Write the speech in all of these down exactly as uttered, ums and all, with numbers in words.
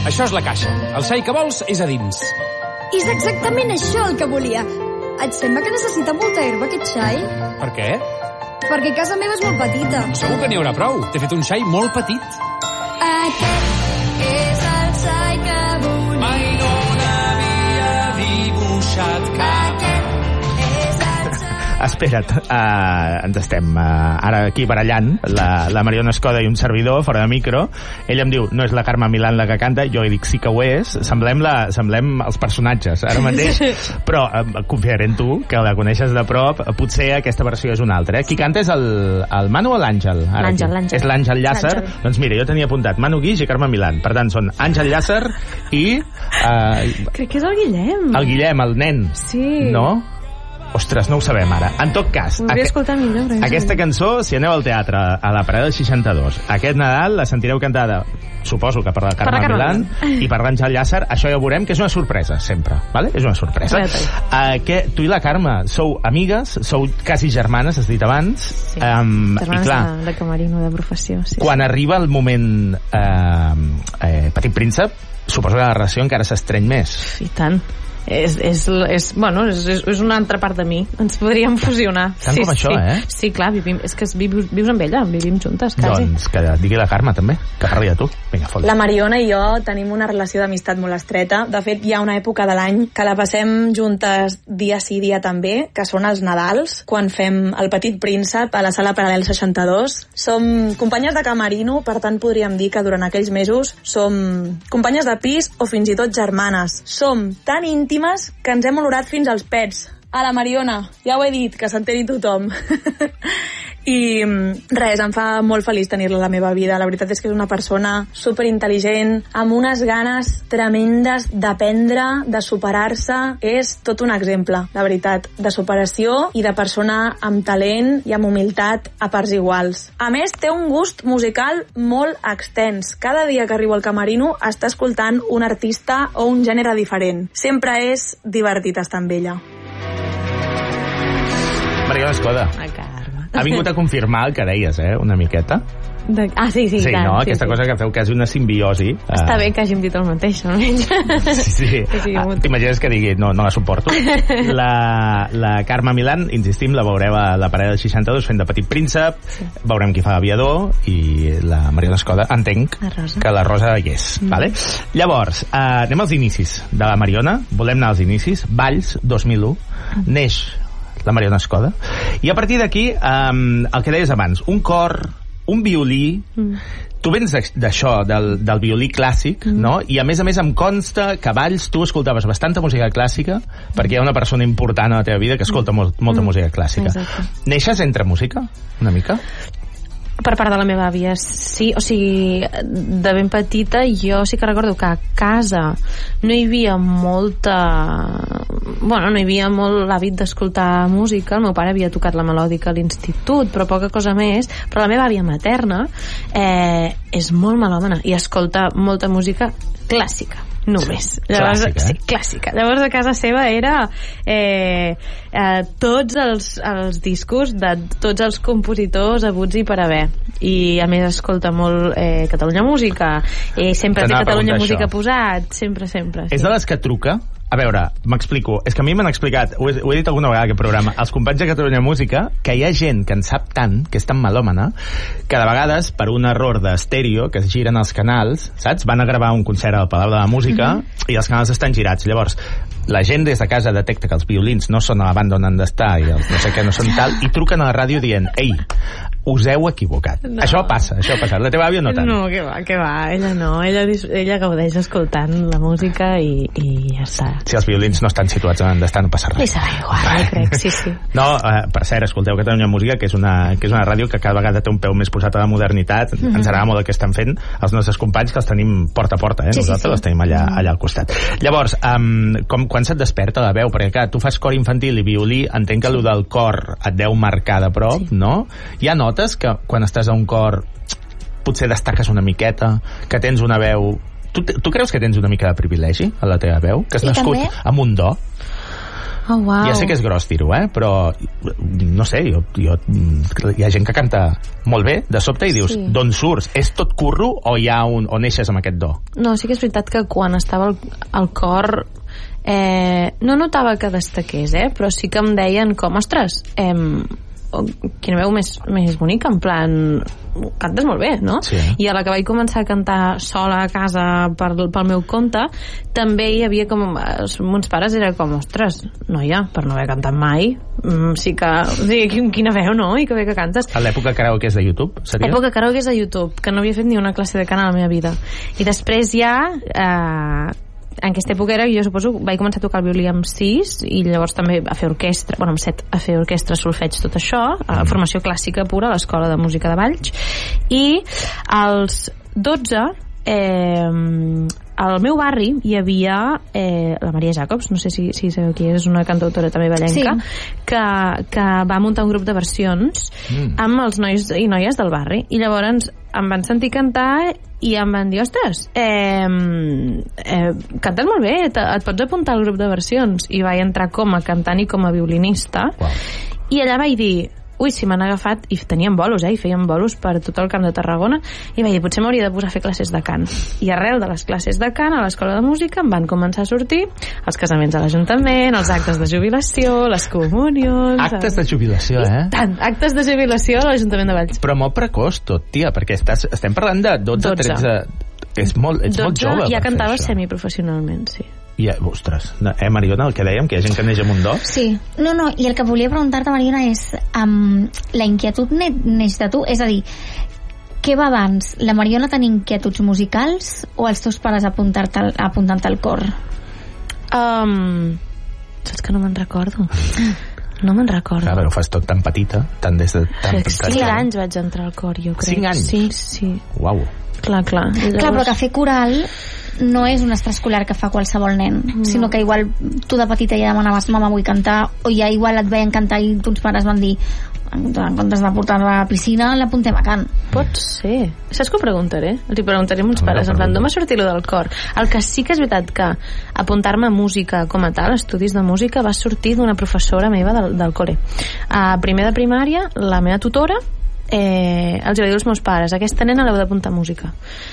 Això és la caixa. El xai que vols és a dins. És exactament això el que volia. Et sembla que necessita molta herba, aquest xai? Per què? Perquè casa meva és molt petita. Segur que n'hi haurà prou. T'he fet un xai molt petit. Aquest és el xai que volia. Mai no n'havia dibuixat cap. Espera't, uh, ens estem uh, ara aquí barallant, la, la Mariona Escoda i un servidor, fora de micro. Ell em diu, no és la Carme Milán la que canta, jo dic, sí que ho és. Semblem, la, semblem els personatges, ara mateix. Però uh, confiaré en tu, que la coneixes de prop, potser aquesta versió és una altra. Eh? Qui canta és el, el Manu o l'Àngel? L'Àngel, l'Àngel. És l'Àngel Llàcer. Doncs mira, jo tenia apuntat Manu Guix i Carme Milán. Per tant, són Àngel Llàcer i... Uh, Crec que és el Guillem. El Guillem, el nen. Sí. No? Ostres, no ho sabem ara. En tot cas, aqu millor, aquesta cançó, si aneu al teatre a la Parada seixanta-dos, aquest Nadal la sentireu cantada, suposo que per la Carme, per la Milán i per l'Àngel Llàcer. Això ja ho veurem, que és una sorpresa sempre, vale? És una sorpresa. Uh, que tu i la Carme sou amigues, sou quasi germanes, has dit abans. Sí, um, germanes i clar, de, de camerino, de professió. Sí, quan sí. arriba el moment uh, eh, Petit Príncep, suposo que la relació encara s'estreny més. I tant. És, és, és, bueno, és, és una altra part de mi. Ens podríem fusionar. Tant sí, com això, sí. eh? Sí, clar, vivim, és que vius, vius amb ella, vivim juntes, quasi. Doncs que digui la Carme, també, que parli de tu. Vinga, fot. La Mariona i jo tenim una relació d'amistat molt estreta. De fet, hi ha una època de l'any que la passem juntes dia sí, dia també, que són els Nadals, quan fem El Petit Príncep a la Sala Paral·lel seixanta-dos. Som companyes de camerino, per tant podríem dir que durant aquells mesos som companyes de pis o fins i tot germanes. Som tan íntimes que ens hem olorat fins als pets. A la Mariona, ja ho he dit, que s'enteri tothom. I res, em fa molt feliç tenir-la a la meva vida. La veritat és que és una persona superintel·ligent, amb unes ganes tremendes d'aprendre, de superar-se. És tot un exemple, la veritat, de superació i de persona amb talent i amb humilitat a parts iguals. A més, té un gust musical molt extens. Cada dia que arribo al camerino està escoltant un artista o un gènere diferent. Sempre és divertit estar amb ella. Mariona Escoda. Ai, Carme. Ha vingut a confirmar el que deies, eh? Una miqueta. De... Ah, sí, sí, sí, clar. no? Sí, Aquesta sí. cosa que feu quasi una simbiosi. Està uh... bé que hàgim dit el mateix, no? Sí, sí. sí ah, t'imagines que digui, no, no la suporto. La, la Carme Milán, insistim, la veureu a la Parada seixanta-dos fent de Petit Príncep, sí. Veurem qui fa aviador, i la Mariona Escoda, entenc la que la Rosa hi és. Mm. Vale? Llavors, uh, anem als inicis de la Mariona, volem anar als inicis. Valls, dos mil u, mm. neix la Mariona Escoda, i a partir d'aquí um, el que deies abans, un cor, un violí, mm. tu vens d'això, del, del violí clàssic, mm. no? I a més a més em consta que a Valls tu escoltaves bastanta música clàssica, perquè hi ha una persona important a la teva vida que escolta molt, molta mm. música clàssica. Exacte. Neixes entre música, una mica? Per part de la meva àvia, sí. O sigui, de ben petita jo sí que recordo que a casa no hi havia molta... Bueno, no hi havia molt l'hàbit d'escoltar música. El meu pare havia tocat la melòdica a l'institut, però poca cosa més. Però la meva àvia materna eh, és molt melòmana i escolta molta música clàssica. Només. Llavors, clàssica, eh? Sí, clàssica. Llavors a casa seva era eh, eh, tots els, els discos de tots els compositors haguts i per haver. I a més escolta molt eh, Catalunya Música, i sempre té Catalunya Música posat, sempre, sempre. Sí. És de les que truca? A veure, m'explico. És que a mi m'han explicat, ho he, ho he dit alguna vegada aquest programa, els companys de Catalunya Música, que hi ha gent que en sap tant, que és tan melòmana, que de vegades, per un error d'estèreo, que es giren els canals, saps? Van a gravar un concert al Palau de la Música mm-hmm. i els canals estan girats. Llavors, la gent des de casa detecta que els violins no són a la banda on han d'estar i els no sé què no són tal, i truquen a la ràdio dient, ei, us heu equivocat. No. Això passa, això ha passat. La teva àvia no tant. No, que va, que va. Ella no. Ella, ella gaudeix escoltant la música i, i ja està. Si els violins no estan situats on han d'estar, no passa res. Li serà igual, jo crec, sí, sí. No, uh, per cert, escolteu Catalunya Música, que és, una, que és una ràdio que cada vegada té un peu més posat a la modernitat. Mm-hmm. Ens agrada molt el que estan fent els nostres companys, que els tenim porta a porta, eh? Sí, Nosaltres sí, sí. els tenim allà, allà al costat. Llavors, um, com, quan se't desperta la veu? Perquè, clar, tu fas cor infantil i violí, entenc que allò del cor et deu marcar de prop, sí. no? Hi ha notes que quan estàs a un cor potser destaques una miqueta, que tens una veu... Tu, tu creus que tens una mica de privilegi a la teva veu? Que has I nascut també... amb un do? Oh, wow. Ja sé que és gros dir-ho, eh? Però, no sé, jo, jo, hi ha gent que canta molt bé, de sobte, i dius, Sí. d'on surts? És tot curro o hi ha un, o neixes amb aquest do? No, sí que és veritat que quan estava al, al cor eh, no notava que destaqués, eh? Però sí que em deien com, ostres, eh, quina veu més, més bonica, en plan, cantes molt bé, no? Sí. I a la que vaig començar a cantar sola a casa per, pel meu compte, també hi havia com, els meus pares era com, ostres, noia, per no haver cantat mai, mm, sí que, o sigui, quina veu, no? I que bé que cantes. A l'època karaoke és de YouTube, seria? Època karaoke és de YouTube, que no havia fet ni una classe de cant a la meva vida. I després ja, eh, en aquesta època era, jo suposo, vaig començar a tocar el violí amb sis i llavors també a fer orquestra, bueno, amb set, a fer orquestra, solfeig, tot això, a formació clàssica pura a l'Escola de Música de Valls. I als dotze, eh, al meu barri hi havia eh, la Maria Jacobs, no sé si, si sabeu qui és, una cantautora també vallenca, Sí. que, que va muntar un grup de versions Mm. amb els nois i noies del barri, i llavors em van sentir cantar i em van dir, ostres, eh, eh, cantes molt bé, et, et pots apuntar al grup de versions? I vaig entrar com a cantant i com a violinista. Uau. I allà vaig dir, ui, si m'han agafat, i tenien bolos, eh, i feien bolos per tot el camp de Tarragona, i vaig dir, potser m'hauria de posar a fer classes de cant. I arrel de les classes de cant a l'Escola de Música em van començar a sortir els casaments a l'Ajuntament, els actes de jubilació, les comunions... Actes de jubilació, eh? Tant, actes de jubilació a l'Ajuntament de Valls. Però molt precoç tot, tia, perquè estàs, estem parlant de dotze, dotze. tretze... És molt, ets molt jove ja per fer cantava això. semiprofessionalment, sí. I, ostres, eh, Mariona, el que dèiem, que hi ha gent que neix amb un do? Sí, no, no, i el que volia preguntar-te, Mariona, és um, la inquietud ne neix de tu? És a dir, què va abans? La Mariona tenir inquietuds musicals o els teus pares apuntar-te al- apuntant-te al cor? Um, saps que no me'n recordo? No me'n recordo. Clar, però ho fas tot tan petita, tan des de... Tan, Crec que cinc anys vaig entrar al cor, jo crec. Cinc anys? Sí, sí. Uau. Clar, clar. I Clar, però llavors- que fer coral no és un extraescolar que fa qualsevol nen, No. sinó que igual tu de petita ja demanaves, mama, vull cantar, o ja igual et veien cantar i tuns pares van dir, en comptes de portar-la a la piscina, l'apuntem a cant. Pot ser. Saps que ho preguntaré? Els hi preguntaré a meus No, pares, no, en plan, pregunta. d'on m'ha sortit lo del cor? El que sí que és veritat que apuntar-me a música com a tal, estudis de música, va sortir d'una professora meva del, del col·le. A primer de primària, la meva tutora, eh, els va dir als meus pares, aquesta nena l'heu d'apuntar a música.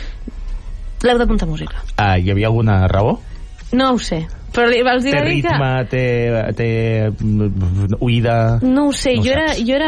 L'heu d'apuntar a música. Ah, hi havia alguna raó? No ho sé, però li els Té dir que... ritme, té, té mm, oïda... No ho sé, No ho jo, era, saps. jo era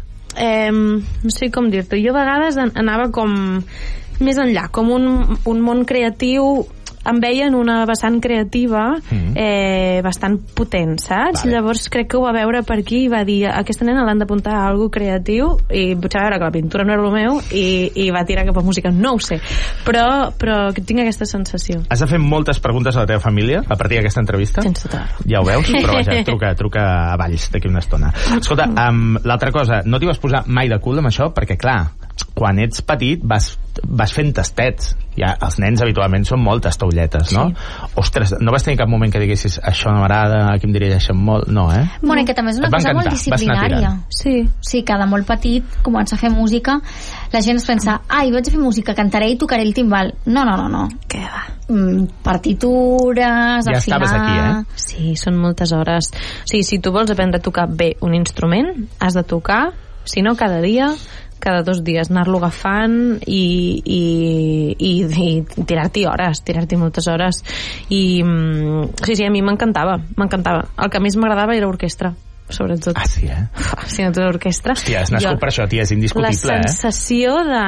eh, no sé com dir-t'ho, jo a vegades an- anava com més enllà, com un, un món creatiu, em veia en una vessant creativa Mm. eh, bastant potent, saps? Vale. Llavors crec que ho va veure per aquí i va dir, aquesta nena l'han d'apuntar a algo creatiu, i potser va veure que la pintura no era el meu i, i va tirar cap a música, no ho sé, però, però que tinc aquesta sensació. Has de fer moltes preguntes a la teva família a partir d'aquesta entrevista? Tens tota la raó. Ja ho veus? Però vaja, truca, truca a Valls d'aquí una estona. Escolta, um, l'altra cosa, no t'hi vas posar mai de cul amb això? Perquè, clar, quan ets petit vas, vas fent tastets. Ja, els nens habitualment són moltes taulletes, no? Sí. Ostres, no vas tenir cap moment que diguessis això no m'agrada, aquí em dirigeixen molt... No, eh? Bueno, i que també és una Et va cosa molt encantar, vas anar disciplinària. tirant. Sí. Sí, que de molt petit comença a fer música, la gent es pensa, ai, vaig a fer música, cantaré i tocaré el timbal. No, no, no, no. Què va? Mm, partitures, Ja afinar... estaves aquí, eh? Sí, són moltes hores. O sigui, si tu vols aprendre a tocar bé un instrument, has de tocar, si no cada dia, cada dos dies, anar-lo agafant i, i, i, i tirar-t'hi hores, tirar-t'hi moltes hores. I mm, sí, sí, a mi m'encantava, m'encantava. El que més m'agradava era orquestra, sobretot. Ah, sí, eh? Assignatura d'orquestra. Hòstia, has nascut Jo- per això, tia, és indiscutible, la eh? sensació de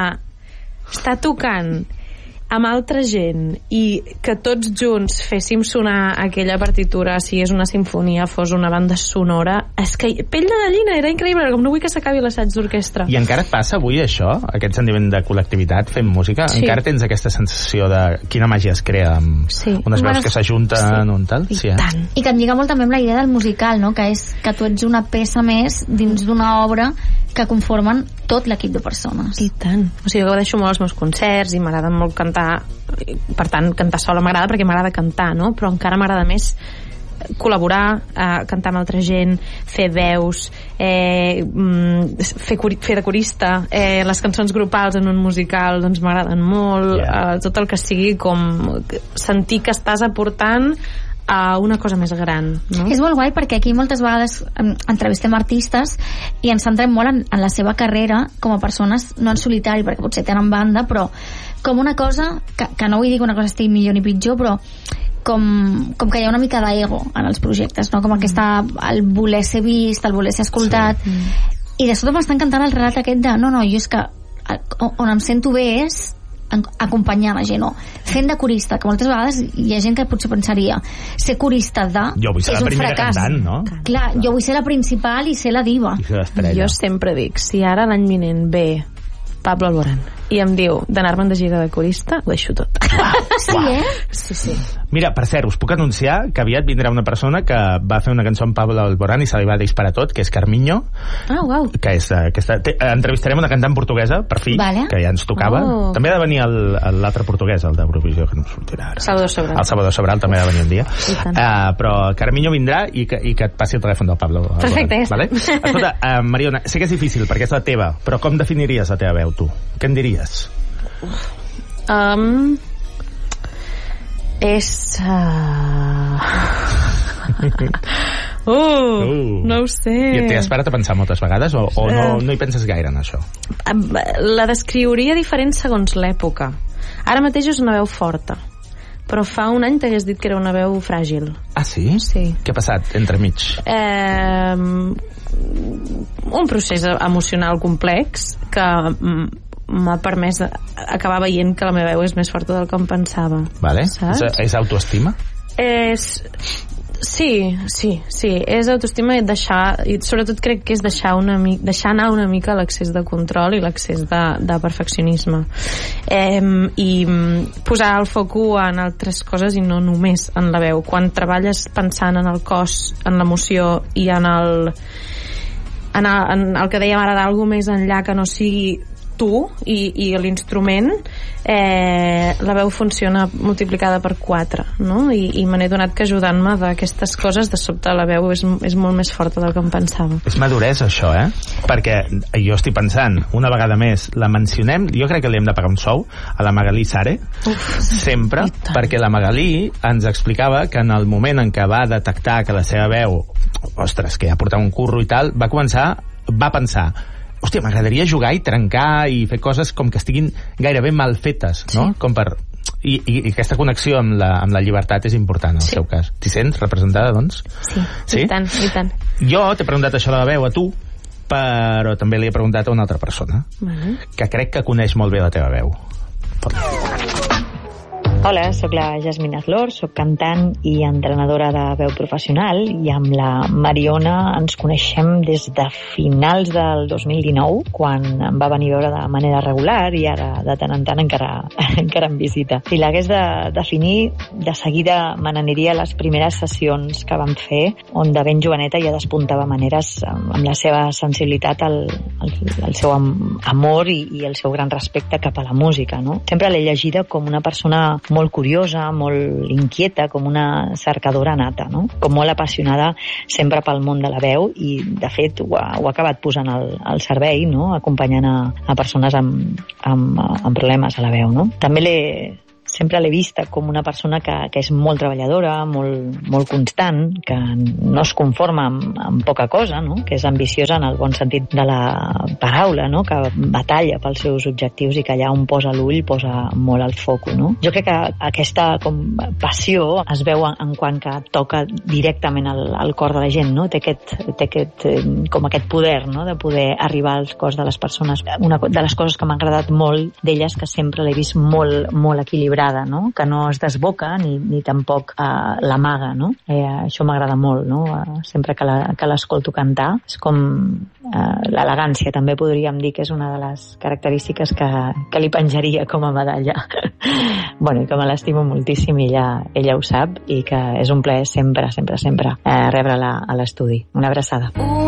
estar tocant amb altra gent i que tots junts féssim sonar aquella partitura, si és una sinfonia, fos una banda sonora, és que pell de gallina, era increïble, com no vull que s'acabi l'assaig d'orquestra. I encara et passa avui això, aquest sentiment de col·lectivitat fent música? Sí. Encara tens aquesta sensació de quina màgia es crea amb Sí. unes veus Bueno, que s'ajunten sí. un tal? I Sí, eh? tant. I que em lliga molt també amb la idea del musical, no? Que és que tu ets una peça més dins d'una obra que conformen tot l'equip de persones. I tant. O sigui, jo gaudeixo molt els meus concerts i m'agrada molt cantar, per tant, cantar sola m'agrada perquè m'agrada cantar, no? Però encara m'agrada més col·laborar, eh, cantar amb altra gent, fer veus, eh, mm, fer, curi fer de corista, eh, les cançons grupals en un musical doncs m'agraden molt, Yeah. eh, tot el que sigui com sentir que estàs aportant a una cosa més gran, no? És molt guai perquè aquí moltes vegades em, entrevistem artistes i ens centrem molt en, en la seva carrera com a persones, no en solitari perquè potser tenen banda, però com una cosa que, que no vull dir que una cosa estigui millor ni pitjor, però com, com que hi ha una mica d'ego en els projectes, no? Com aquesta, el voler ser vist, el voler ser escoltat, sí. I de sobte m'està encantant el relat aquest de no, no, jo és que on em sento bé és acompanyar la gent, no? Fent de corista, que moltes vegades hi ha gent que potser pensaria ser corista de jo vull ser és la un primera fracàs. Cantant, no? Clar, Clar, jo vull ser la principal i ser la diva. Jo sempre dic, si ara l'any vinent ve Pablo Alborán i em diu d'anar-me'n de gira de corista, ho deixo tot. Sí, eh? Sí, sí. Mira, per cert, us puc anunciar que aviat vindrà una persona que va fer una cançó amb Pablo Alborán i se li va disparar tot, que és Carminho. Ah, uau. Que és aquesta... Te, entrevistarem una cantant portuguesa, per fi, vale. Que ja ens tocava. Oh. També ha de venir l'altre portuguès, el d'Eurovisió, que no sortirà ara. Salvador Sobral. El Salvador Sobral també ha de venir un dia. Uh, però Carminho vindrà i que, i que et passi el telèfon del Pablo Alborán. Perfecte, ja vale? Escolta, uh, Mariona, sé que és difícil perquè és la teva, però com definiries la teva veu, tu? Què en diries? Um, és uh... uh, uh, no ho sé. I t'hi has parat a pensar moltes vegades o, o no, no hi penses gaire en això? La descriuria diferent segons l'època. Ara mateix és una veu forta, però fa un any t'hagués dit que era una veu fràgil. Ah, sí? Sí. Què ha passat entremig? Eh, un procés emocional complex que m'ha permès acabar veient que la meva veu és més forta del que em pensava. Vale. Saps? És, és autoestima? És... Sí, sí, sí, és autoestima i deixar, i sobretot crec que és deixar, una mi, deixar anar una mica l'excés de control i l'excés de, de perfeccionisme, eh, i posar el foco en altres coses i no només en la veu. Quan treballes pensant en el cos, en l'emoció i en el en el, en el que dèiem ara d'algú més enllà que no sigui tu i, i l'instrument, eh, la veu funciona multiplicada per quatre, no? I, i me n'he donat que ajudant-me d'aquestes coses de sobte la veu és, és molt més forta del que em pensava. És maduresa això, eh? Perquè jo estic pensant, una vegada més la mencionem, jo crec que li hem de pagar un sou a la Magalí Sare. Uf, sempre, perquè la Magalí ens explicava que en el moment en què va detectar que la seva veu, ostres, que ja portava un curro i tal, va començar, va pensar, hòstia, m'agradaria jugar i trencar i fer coses com que estiguin gairebé mal fetes, no? Sí. Com per... I, i, i aquesta connexió amb la, amb la llibertat és important en el sí. seu cas. T'hi sents representada, doncs? Sí, sí? I tant, i tant. Jo t'he preguntat això de la veu a tu, però també li he preguntat a una altra persona, uh-huh. que crec que coneix molt bé la teva veu. Hola, sóc la Jasmine Azlor, sóc cantant i entrenadora de veu professional i amb la Mariona ens coneixem des de finals del dos mil dinou, quan em va venir a veure de manera regular i ara de tant en tant encara, encara em visita. Si l'hagués de definir, de seguida me n'aniria a les primeres sessions que vam fer, on de ben joveneta ja despuntava maneres amb la seva sensibilitat, el, el, el seu amor i, i el seu gran respecte cap a la música, no? Sempre l'he llegida com una persona molt curiosa, molt inquieta, com una cercadora nata, no? Com molt apassionada sempre pel món de la veu i, de fet, ho ha, ho ha acabat posant al, al servei, no? Acompanyant a, a persones amb, amb, amb problemes a la veu, no? També l'he sempre l'he vista com una persona que, que és molt treballadora, molt, molt constant, que no es conforma amb, amb poca cosa, no? Que és ambiciosa en el bon sentit de la paraula, no? Que batalla pels seus objectius i que allà on posa l'ull posa molt el foco, no? Jo crec que aquesta com, passió es veu en, en quant que toca directament al, al cor de la gent, no? Té aquest, té aquest, com aquest poder, no? De poder arribar al cos de les persones. Una de les coses que m'ha agradat molt d'elles, que sempre l'he vist molt, molt equilibrada, no? Que no es desboca ni, ni tampoc uh, l'amaga, no? Eh, això m'agrada molt, no? Uh, sempre que la, que l'escolto cantar és com uh, l'elegància, també podríem dir que és una de les característiques que, que li penjaria com a medalla. Bueno, i que me l'estimo moltíssim i ella, ella ho sap i que és un plaer sempre, sempre, sempre uh, rebre-la a l'estudi. Una abraçada.